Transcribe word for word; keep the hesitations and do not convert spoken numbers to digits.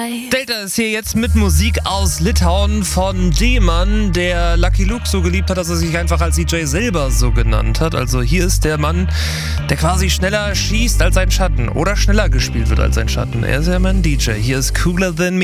Delta ist hier jetzt mit Musik aus Litauen von D-Mann, der Lucky Luke so geliebt hat, dass er sich einfach als D J selber so genannt hat. Also hier ist der Mann, der quasi schneller schießt als sein Schatten oder schneller gespielt wird als sein Schatten. Er ist ja mein D J. Hier ist Cooler Than Me.